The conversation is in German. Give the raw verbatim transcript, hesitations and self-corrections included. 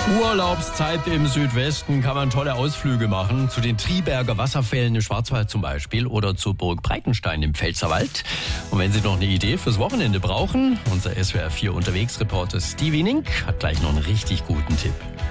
Urlaubszeit im Südwesten kann man tolle Ausflüge machen. Zu den Triberger Wasserfällen im Schwarzwald zum Beispiel oder zur Burg Breitenstein im Pfälzerwald. Und wenn Sie noch eine Idee fürs Wochenende brauchen, unser S W R vier Unterwegs-Reporter Stevie Nink hat gleich noch einen richtig guten Tipp.